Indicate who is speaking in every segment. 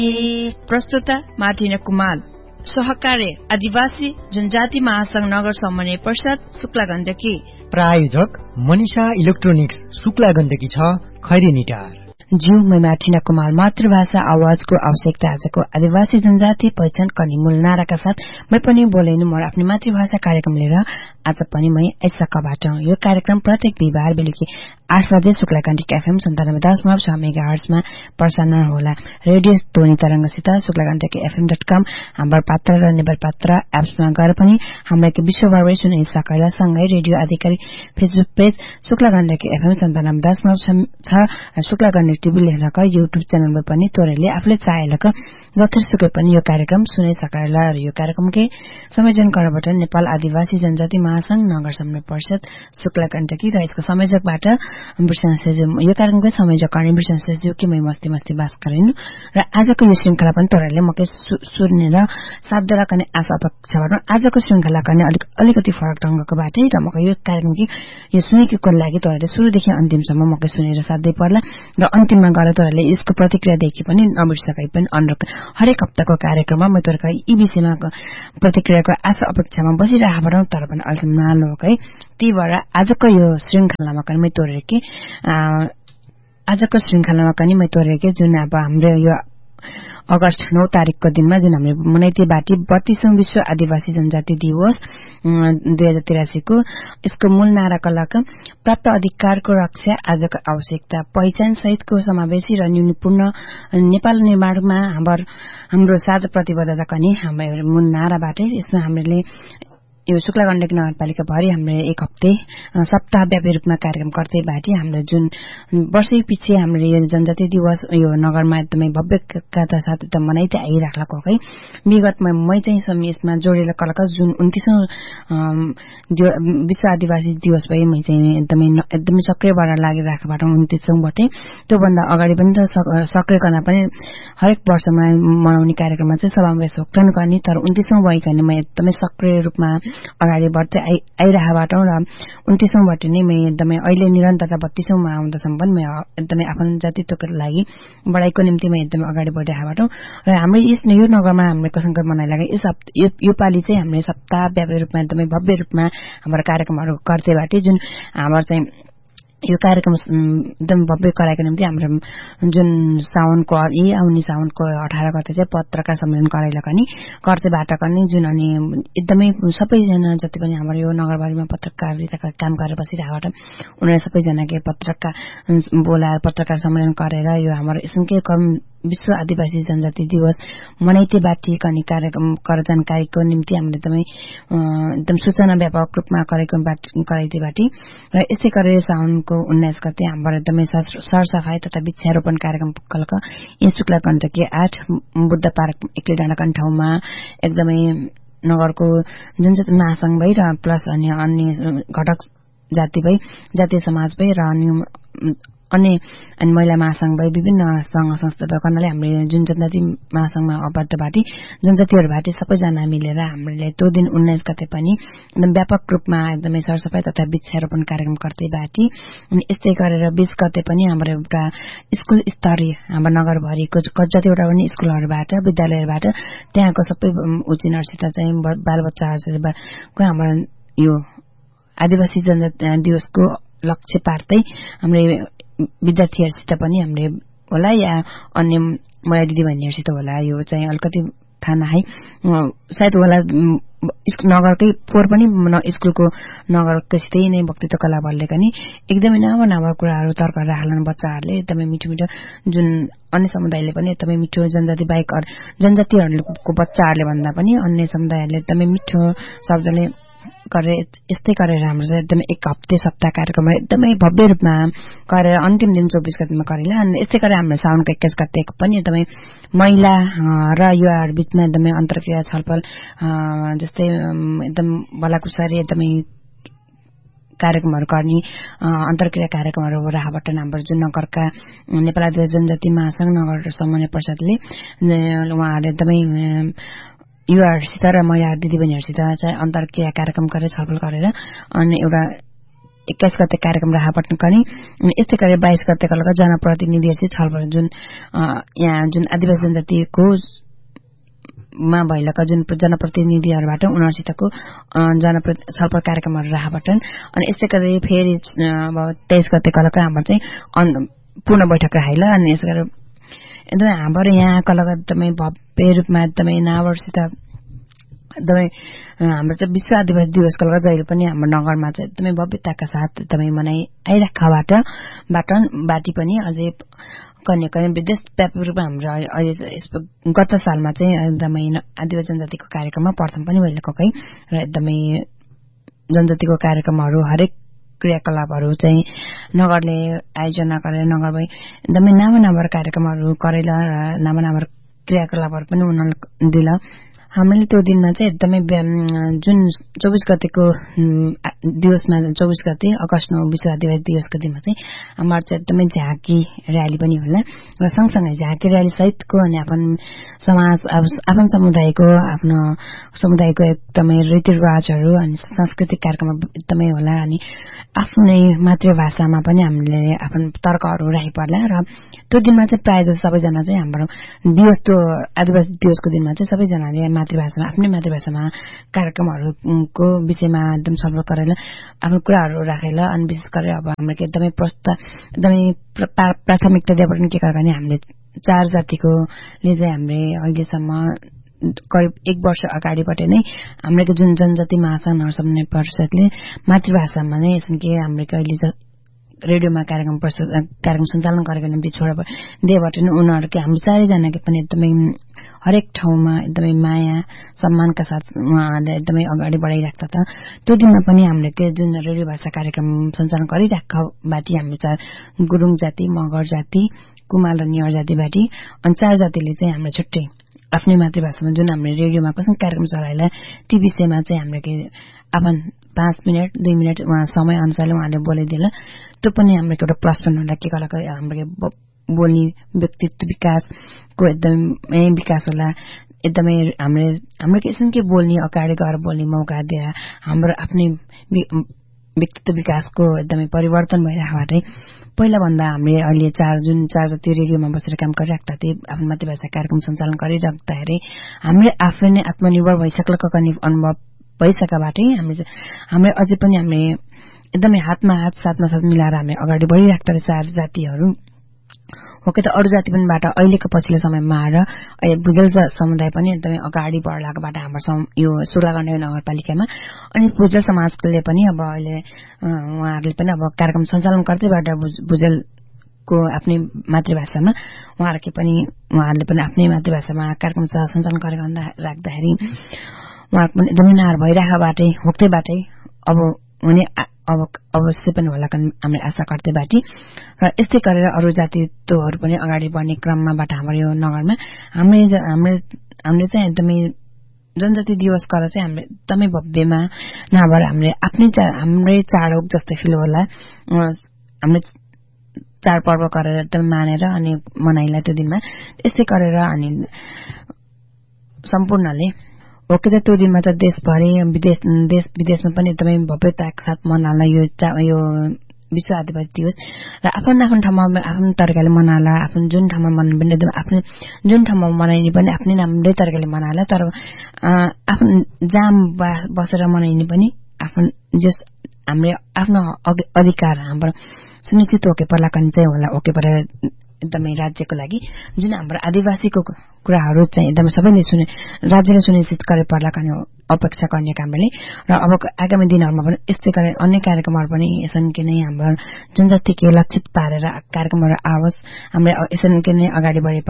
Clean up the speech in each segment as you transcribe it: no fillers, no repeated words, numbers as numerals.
Speaker 1: प्रस्तुता मार्टिना कुमार, सहकार्य आदिवासी जनजाति महासंघ नगर समन्वय परिषद शुक्ला गण्डकी,
Speaker 2: प्रायोजक मनीषा इलेक्ट्रोनिक्स शुक्ला गण्डकी 6 खैरेनीटार।
Speaker 1: मै मार्टिना कुमार। मातृभाषा आवाजको आवश्यकता आजको आदिवासी जनजाति पहिचान गर्ने मूल नाराका साथ मै पनि बोलेनु म आफ्नो मातृभाषा कार्यक्रम लिएर आज पनि मै ऐसकाबाट। यो कार्यक्रम प्रत्येक बिहीबार बेलुकी 8 बजे शुक्ला गण्डकी एफएम 97.6 मेगाहर्ट्जमा प्रसारण होला। रेडियो ध्वनि तरंगसित शुक्ला गण्डकी fm.com हाम्रो पात्र र नेपाल पात्र एप्समा गएर पनि हाम्रो विश्वभरमै सुन्न सकिला। सँगै रेडियो आधिकारिक Facebook page Shukla Gandaki FM 97.6 र शुक्ला गण्डकी टिभी लेखका युट्युब च्यानलमा पनि तोरले आफूले चाहेलका जथेसुकै पनि यो कार्यक्रम सुनै सकिला। र यो कार्यक्रमकै संयोजन गर्नबाट नेपाल आदिवासी जनजाति महासंघ नगर समन्वय परिषद शुक्ला गण्डकी र यसको संयोजकबाट बिर्सन सेजु। यो कार्यक्रमकै संयोजक गर्ने बिर्सन सेजु कि मै मस्ती मस्ती बास गरिनु। र आजको यो श्रृंखला पनि तोरले मकै सुनेर साथ देला गर्ने आशा अपेक्षा गर्नु। आजको श्रृंखला गर्ने अलिकति फरक ढंगको बाटै र मकै यो कार्यक्रमकै यो सुनेको लागि तोरले सुरुदेखि अन्तिमसम्म मकै सुनेर साथै पर्ला। र अन्तिममा गएर तोरले यसको प्रतिक्रिया देखि पनि नबिर्सकै पनि हरेक हप्ताको कार्यक्रममा मै तोरका यी विषयमा प्रतिक्रियाको आशा अपेक्षामा बसिरहेको तर पनि अहिलेसम्म नलोक है। त्यहीबाट आजको यो श्रृंखलामा पनि मै तोरेकी जुन अब हाम्रो यो अगस्त 9 तारिकको दिनमा जुन हामीले मनाइते बाटी 32औं विश्व आदिवासी जनजाति दिवस 2083 को यसको मूल नाराका लागि प्राप्त अधिकारको रक्षा आजको आवश्यकता पहिचान सहितको समावेशी र न्यूनपूर्ण नेपाल निर्माणमा हाम्रो साझा प्रतिबद्धता पनि हाम्रो मूल नाराबाटै यसमा हामीले यो शुक्ला गण्डकी नगरपालिका भरि हामीले एक हप्ते सप्ताहव्यापी रूपमा कार्यक्रम गर्दै बाटी हाम्रो जुन वर्षै पछि हामीले यो जनजाति दिवस यो नगरमा एकदमै भव्यताका साथ एकदम मनाइदै आइराख्लाको है। विगतमा मै चाहिँ यसमा जोडेर कलका जुन 29औं विश्व आदिवासी दिवस भए मै चाहिँ एकदमै सक्रिय भएर लागिराख्बाट 29औं बाटै त्यो भन्दा अगाडि पनि सक्रिय गर्न पनि हरेक वर्षमा मनाउने कार्यक्रममा चाहिँ समावेश हुन गर्ने। तर 29औं भइकन मै एकदमै सक्रिय रूपमा अगाडि बढ्दै आइरहेबाट र 29औं बाट नै मै एकदमै अहिले निरन्तरता 32औं मा आउँदासम्म पनि मै एकदमै आफ्नो जातित्वको लागि बढाइको निम्ति मै एकदमै अगाडि बढिरहेबाट र हाम्रो यो नगरमा हाम्रो कसंका मनाइलागे यो पालि चाहिँ हामीले सप्ताहव्यापी रूपमा एकदमै भव्य रूपमा हाम्रो कार्यक्रमहरू गर्दै बाटे जुन हाम्रो चाहिँ यो कार्यक्रम एकदम भव्य गराएको निम्ति हाम्रो जुन साउनको आउने साउनको 18 गते चाहिँ पत्रकार सम्मेलन गराइला पनि कर्तेबाट पनि जुन अनि एकदमै सबैजना जति पनि हाम्रो यो नगरभरिमा पत्रकारिताका काम गरेर बसिरहेबाट उनीहरु सबैजनाले बोलाएर पत्रकार सम्मेलन गरेर यो हाम्रो यसकै विश्व आदिवासी जनजाति दिवस मनाइते बाटी गर्ने कार्यक्रम जानकारीको निम्ति हामीले एकदम सूचना व्यापक रूपमा गराइते बाटी र यसै गरेर साउनको 19 गते हाम्रो एकदमै सरसफाई तथा वृक्षारोपण कार्यक्रम कलका शुक्ला गण्डकी 8 बुद्ध पार्क एक्लै डाँडाका ठाउँमा एकदमै नगरको जुन चाहिँ महासंघ भई र प्लस अन्य घटक जाति भई जातीय समाज भई र अनि महिला महासंघ भई विभिन्न संघ संस्था भएकोले हामीले जुन जनजाति महासंघमा अबद्ध बाटी जनजातिहरु बाटी सबैजना मिलेर हामीले त्यो दिन 19 गते पनि एकदम व्यापक रूपमा एकदमै सरसफाई तथा वृक्षारोपण कार्यक्रम गर्दै बाटी अनि यस्तै गरेर 20 गते पनि हाम्रो एउटा स्कुल स्तरीय हाम्रो नगरभरिको जतिवटा पनि स्कुलहरुबाट विद्यालयहरुबाट त्यहाँको सबै उचिनहरुसित चाहिँ बालबच्चाहरुसित हाम्रो यो आदिवासी जनजाति दिवसको लक्ष्य पार्दै हामीले विद्यार्थीहरुसित पनि हामीले होला या अन्य महिला दिदीबहिनीहरुसित होला यो चाहिँ अलिकति थाहा नआइ सायद होला नगरकै पोहोर पनि स्कुलको नगरकैसितै नै वक्तृत्व कला भल्ले पनि एकदमै नराम्रो कुराहरु तर्क राख्लान् बच्चाहरुले एकदमै मिठो मिठो जुन अन्य समुदायले पनि एकदमै मिठो जनजाति बाहेक जनजातिहरुको बच्चाहरुले भन्दा पनि अन्य समुदायहरुले एकदमै मिठो शब्दले गरेर यस्तै गरेर हाम्रो चाहिँ एकदमै एक हप्ते सप्ताह कार्यक्रम एकदमै भव्य रूपमा गरेर अन्तिम दिन 24 गतेमा गरेला अनि यस्तै गरेर हाम्रो साउनको 21 गतेको पनि एकदमै महिला र युवाहरु बीचमा एकदमै अन्तर्क्रिया छलफल जस्तै एकदम भलाकुसारी एकदमै कार्यक्रमहरु गर्ने अन्तर्क्रिया कार्यक्रमहरु राहाबाट हाम्रो जुन नगरका नेपाल आदिवासी जनजाति महासंघ नगर समन्वय परिषदले उहाँहरुले एकदमै युवाहरुसित र महिला दिदीबहिनीहरुसित चाहिँ अन्तर्क्रिया कार्यक्रम गरेर छलफल गरेर अनि एउटा 21 गते कार्यक्रम राखापट्टन पनि यस्तै गरी 22 गते कलका जनप्रतिनिधिहरुसित छलफल जुन यहाँ जुन आदिवासी जनजातिको मा भइलका जुन जनप्रतिनिधिहरुबाट उनीहरुसितको छलफल कार्यक्रमहरु राखापट्टन अनि यस्तै गरी फेरि अब 23 गते कलका हाम्रो चाहिँ पूर्ण बैठक राखेला अनि यसै गरी एकदमै हाम्रो यहाँ कलका एकदमै भव्य रूपमा एकदमै नावरसित एकदमै हाम्रो चाहिँ विश्व आदिवासी दिवसको लागि जहिले पनि हाम्रो नगरमा चाहिँ एकदमै भव्यताका साथ एकदमै मनाइ आइराखेबाट बाटी पनि अझै कन्या विदेश व्यापक रूपमा हाम्रो अहिले गत सालमा चाहिँ एकदमै आदिवासी जनजातिको कार्यक्रममा प्रथम पनि भइरहेको है र एकदमै जनजातिको कार्यक्रमहरू हरेक क्रियाकलापहरू चाहिँ नगरले आयोजना गरेर नगरमै एकदमै नाम कार्यक्रमहरू गरेर नाम क्रियाकलापहरू पनि उनीहरूले दिल हामीले त्यो दिनमा चाहिँ एकदमै जुन 24 गतेको दिवसमा 24 गते अगस्तमा विश्व आदिवासी दिवसको दिनमा चाहिँ हाम्रो चाहिँ एकदमै झाँकी र्याली पनि होला र सँगसँगै झाँकी र्याली सहितको अनि आफ्नो समुदायको एकदमै रीतिरिवाजहरू अनि सांस्कृतिक कार्यक्रम एकदमै होला अनि आफ्नै मातृभाषामा पनि हामीले आफ्नो तर्कहरू राखि पर्ला र त्यो दिनमा चाहिँ प्रायः जस्तो सबैजना चाहिँ हाम्रो दिवस त्यो आदिवासी दिवसको दिनमा चाहिँ सबैजनाले मातृभाषामा आफ्नै मातृभाषामा कार्यक्रमहरूको विषयमा एकदम छलफल गरेर आफ्नो कुराहरू राखेर अनि विशेष गरेर अब हाम्रो एकदमै एकदमै प्राथमिकता दिएपछि के गर्दा नि हामीले 4 जातिकोले चाहिँ हामीले अहिलेसम्म करिब 1 वर्ष अगाडिबाट नै हाम्रो जुन जनजाति महासंघ समन्वय परिषदले मातृभाषामा नै यसमा के हाम्रो अहिले रेडियोमा कार्यक्रम सञ्चालन गरेको निम्ति छोडेर दिएबाट नै उनीहरुको हामी 4 जनाको पनि एकदमै हरेक ठाउँमा एकदमै माया सम्मानका साथ उहाँहरूले एकदमै अगाडि बढाइराख्दा त त्यो दिनमा पनि हामीले के जुन रेडियो भाषा कार्यक्रम सञ्चालन गरिराख्बाटी हामी 4 गुरुङ जाति मगर जाति कुमाल र नियर जातिबाटी अनि 4 जातिले चाहिँ हाम्रो छुट्टै आफ्नै मातृभाषामा जुन हामीले रेडियोमा कसरी कार्यक्रम चलाइला ती विषयमा चाहिँ हामीले के आफ्नो 5 मिनेट 2 मिनेट उहाँ समय अनुसारले उहाँले बोलिदिएला त्यो पनि हाम्रो एउटा प्लस पोइन्ट होला के कलाको हाम्रो बोल्ने व्यक्तित्व विकासको एकदमै विकास होला एकदमै हाम्रो किसिमकै बोल्ने अगाडि गएर बोल्ने मौका दिएर हाम्रो आफ्नै व्यक्तित्व विकासको एकदमै परिवर्तन भइरहेकोबाटै पहिला भन्दा हामीले अहिले 4 जाति रेडियोमा बसेर काम गरिराख्दा थिए आफ्नो मातृभाषा कार्यक्रम सञ्चालन गरिराख्दाखेरि हामीले आफै नै आत्मनिर्भर भइसकेको अनुभव भइसकेबाटै हामीले अझै पनि हामीले एकदमै हातमा हात साथमा साथ मिलाएर हामी अगाडि बढिराख्दा 4 जातिहरू हो कि त अरू जाति पनि बाट अहिलेको पछिल्लो समयमा आएर अहिले भुजेल समुदाय पनि एकदमै अगाडि बढ्लाकोबाट हाम्रो यो सुर्लागण्डे नगरपालिकामा अनि भुजेल समाजले पनि अब अहिले उहाँहरूले पनि अब कार्यक्रम सञ्चालन गर्दैबाट भुजेलको आफ्नै मातृभाषामा उहाँहरूले पनि आफ्नै मातृभाषामा कार्यक्रम सञ्चालन गरेर राख्दाखेरि उहाँहरूको पनि एकदमै नार भइराखेबाटै होक्दैबाटै अब हुने अवश्य पनि होला हामीले आशा गर्दैबाटी र यस्तै गरेर अरू जातित्वहरू पनि अगाडि बढ्ने क्रममाबाट हाम्रो यो नगरमा हामीले चाहिँ एकदमै जनजाति दिवस गरेर चाहिँ हामीले एकदमै भव्यमा नभएर हामीले हाम्रै चाड हो जस्तै फिल होला हामीले चाडपर्व गरेर एकदमै मानेर अनि मनाइला त्यो दिनमा यस्तै गरेर अनि सम्पूर्णले हो कि त्यो दिनमा त देशभरि देश विदेशमा पनि एकदमै भव्यताका साथ मनाला यो विश्व आदिवासी दिवस र आफ्नो ठाउँमा आफ्नो तरिकाले मनाला आफ्नो जुन ठाउँमा मनाउनु पनि एकदम आफ्नो जुन ठाउँमा मनाइने पनि आफ्नै नामले तरिकाले मनाला तर आफ्नो जाम बसेर मनाइने पनि हामीले आफ्नो अधिकार हाम्रो सुनिश्चित होके पर्ला कनि चाहिँ होला होके पर एकदमै राज्यको लागि जुन हाम्रो आदिवासीको कुराहरू चाहिँ एकदमै सबैले राज्यले सुनिश्चित गरे पर्ला कनि अपेक्षा गर्ने कामले र अब आगामी दिनहरूमा पनि यस्तै गरी अन्य कार्यक्रमहरू पनि यसरी नै हाम्रो जनजातिको लक्षित पारेर कार्यक्रमहरू आओस् हामीले यसरी नै अगाडि बढे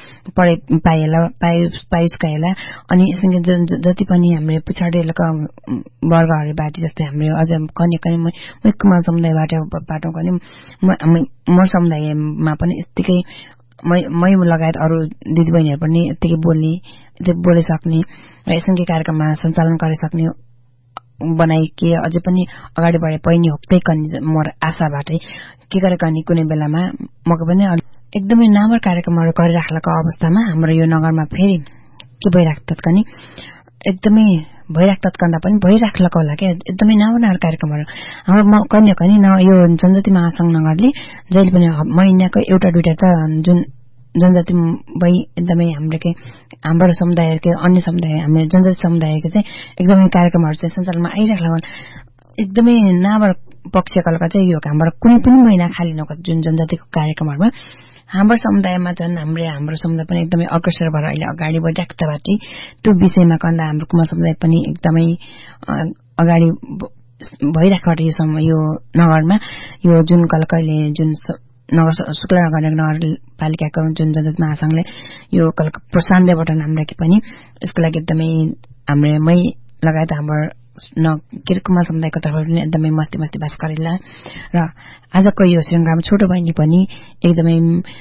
Speaker 1: पाइसकेला अनि यसरी जति पनि हामीले पिछडिएका वर्गहरूबाट जस्तै हाम्रो अझ कन्या कुमाल समुदायबाट मोर समुदायमा पनि यतिकै मै लगायत अरू दिदीबहिनीहरू पनि यतिकै बोलिसक्ने र यसरी कार्यक्रममा सञ्चालन गरिसक्ने बनाइके अझै पनि अगाडि बढे पहिनी होक्दै मोर आशाबाटै के गरेको अनि कुनै बेलामा मको पनि एकदमै नामर कार्यक्रमहरू गरिराख्लाको अवस्थामा हाम्रो यो नगरमा फेरि के भइराख्दा पनि एकदमै भइराख्दा तत्कन्दा पनि भइराख्लको होला क्या एकदमै नवनार कार्यक्रमहरू हाम्रो कन्या कनि न यो जनजाति महासंघ नगरले जहिले पनि महिनाको एउटा दुईटा त जुन जनजाति भई एकदमै हाम्रो समुदायको अन्य समुदाय हामी जनजाति समुदायको चाहिँ एकदमै कार्यक्रमहरू चाहिँ सञ्चालनमा आइराख्ला एकदमै नाबर पक्षकलका चाहिँ यो हाम्रो कुनै पनि महिना खाली नगद जुन जनजातिको कार्यक्रमहरूमा हाम्रो समुदायमा झन् हाम्रो समुदाय पनि एकदमै अग्रसर भएर अहिले अगाडि बढिराख्दाबाट त्यो विषयमा कन्दा हाम्रो कुमार समुदाय पनि एकदमै अगाडि भइराख्बाट यो नगरमा यो जुन कहिले जुन नगर शुक्लानगर नगरपालिकाको जुन जनजाति महासंघले यो कलको प्रोत्साहन दिएबाट हाम्रो पनि यसको लागि एकदमै हाम्रै लगायत हाम्रो कुमार समुदायको तर्फबाट पनि एकदमै मस्ती बास गरिला र आजको यो श्रृंखलामा छोटो बहिनी पनि एकदमै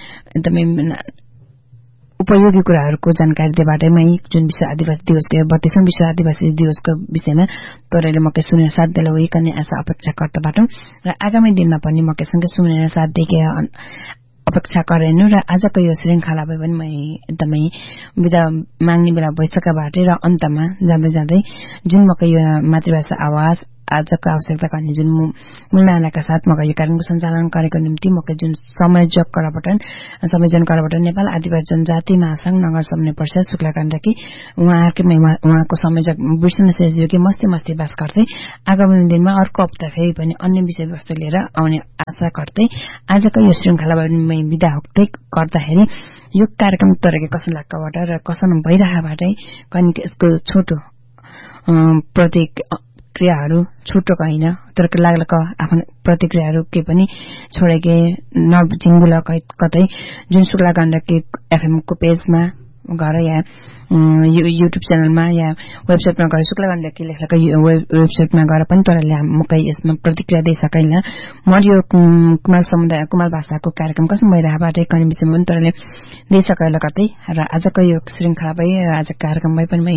Speaker 1: उपयोगी कुराहरूको जानकारी दिएबाटै जुन विश्व आदिवासी दिवसको 32औं विश्व आदिवासी दिवसको विषयमा तोरले मकै सुनेर साथ दिला उइकने आशा अपेक्षा गर्दबाट र आगामी दिनमा पनि मकैसँगै सुनेर साथ दिएका अपेक्षा गरेनु र आजको यो श्रृंखलामा पनि म एकदमै बिदा माग्ने बेला भइसकेबाट र अन्तमा जाँदै जुन मकै यो मातृभाषा आवाज आजको आवश्यकता गर्ने जुन मूलनानाका साथ मकै यो कार्यक्रमको सञ्चालन गरेको निम्ति मकै जुन संयोजन कराबाट नेपाल आदिवासी जनजाति महासंघ नगर समन्वय परिषद शुक्लाकाण्डकी उहाँको संयोजक विष्णु शेषज्यूकी मस्ती बास गर्दै आगामी दिनमा अर्को हप्ता फेरि पनि अन्य विषयवस्तु लिएर आउने आशा गर्दै आजको यो श्रृंखलामा पनि बिदा गर्दाखेरि यो कार्यक्रम तोरेको कसन लाग्काबाट र कसन भइरहेबाटै कनि यसको छोटो प्रतिक्रियाहरू छोटो होइन तर लाग्लको आफ्नो प्रतिक्रियाहरू के पनि छोडेके नजिङ्गुला कतै जुन शुक्लाकाण्डकी एफएम को पेजमा गएर या युट्युब च्यानलमा या वेबसाइटमा गएर शुक्लाकाण्डकी लेखेको वेबसाइटमा गएर पनि तरले मकै यसमा प्रतिक्रिया दिइ सकिन्न म यो कुमार समुदाय कुमार भाषाको कार्यक्रम कसरी भइरहेबाटै कनि विषयमा पनि तरले दिइ सकिन्न कतै र आजको यो श्रृंखला आज कार्यक्रममै पनि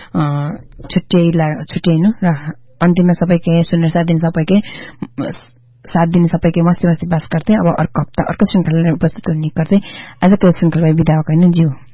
Speaker 1: छुट्याइनु र अन्तिममा सबैकै सुनेर साथ दिन सबैकै मस्ती बास गर्दै अब अर्को हप्ता अर्को श्रृंखलालाई उपस्थित हुने गर्दै आजको श्रृंखलामा बिदा भएको हैन ज्यू।